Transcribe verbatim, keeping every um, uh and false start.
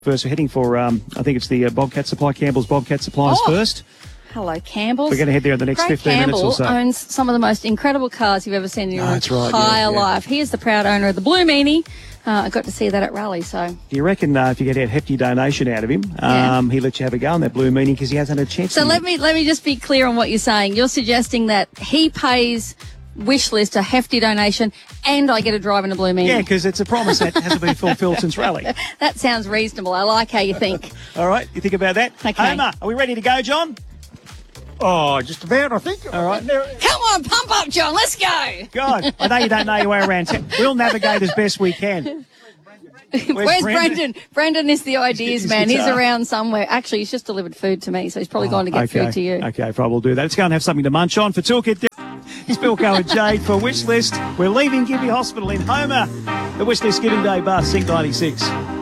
First, we're heading for, um, I think it's the uh, Bobcat Supply, Campbell's Bobcat Supplies Oh. first. Hello, Campbell's. We're going to head there in the next Craig fifteen Campbell minutes or so. owns some of the most incredible cars you've ever seen in your Oh, that's right, entire yeah, yeah. life. He is the proud owner of the Blue Meanie. Uh, I got to see that at Raleigh, so... Do you reckon uh, if you get a hefty donation out of him, Yeah. um, he lets you have a go on that Blue Meanie because he hasn't had a chance So to let yet? me let me just be clear on what you're saying. You're suggesting that he pays Wishlist a hefty donation and I get a drive in a Blue Meanie. Yeah, because it's a promise that hasn't been fulfilled since Raleigh. That sounds reasonable. I like how you think. All right, you think about that? Okay. Homer, are we ready to go, John? Oh, just about, I think. All right. Come on, pump up, John. Let's go. God, I know you don't know your way around town. We'll navigate as best we can. Where's, Brendan? Brendan? Brendan is the ideas His man. He's guitar. around somewhere. Actually, he's just delivered food to me, so he's probably gone to get okay. food to you. Okay, probably we'll do that. Let's go and have something to munch on. For Toolkit, it's Bilko and Jade for Wishlist. We're leaving Gympie Hospital in Homer. The Wishlist Giving Day bus, Sync ninety-six.